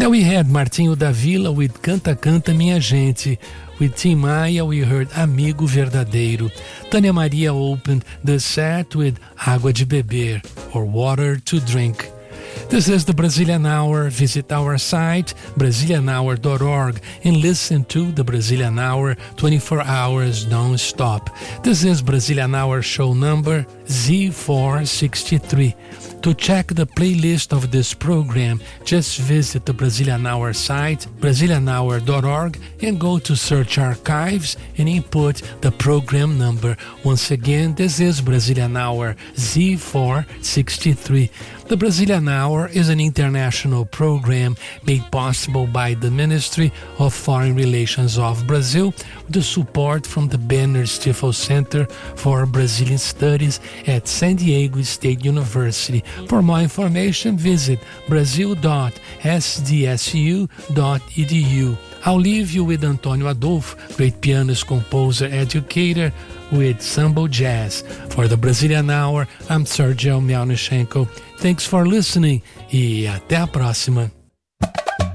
Now we had Martinho da Vila with Canta Canta Minha Gente. With Tim Maia we heard Amigo Verdadeiro. Tânia Maria opened the set with Água de Beber, or Water to Drink. This is the Brazilian Hour. Visit our site, Brazilianhour.org, and listen to the Brazilian Hour 24 hours non-stop. This is Brazilian Hour show number Z463. To check the playlist of this program, just visit the Brazilian Hour site, Brazilianhour.org, and go to Search Archives and input the program number. Once again, this is Brazilian Hour Z463. The Brazilian Hour is an international program made possible by the Ministry of Foreign Relations of Brazil with the support from the Banner Stifel Center for Brazilian Studies at San Diego State University. For more information, visit brazil.sdsu.edu. I'll leave you with Antonio Adolfo, great pianist, composer, educator, with Sambo Jazz. For the Brazilian Hour, I'm Sergio Mialnichenko. Thanks for listening e até a próxima.